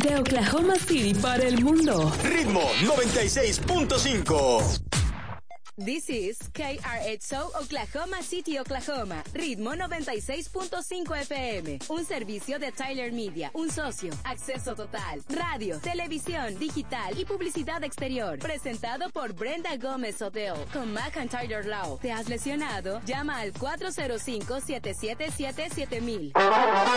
De Oklahoma City para el mundo. Ritmo 96.5. This is KRXO Oklahoma City, Oklahoma. Ritmo 96.5 FM. Un servicio de Tyler Media. Un socio. Acceso total. Radio, televisión, digital y publicidad exterior. Presentado por Brenda Gómez Odell. Con Mac and Tyler Law. ¿Te has lesionado? Llama al 405-777-7000.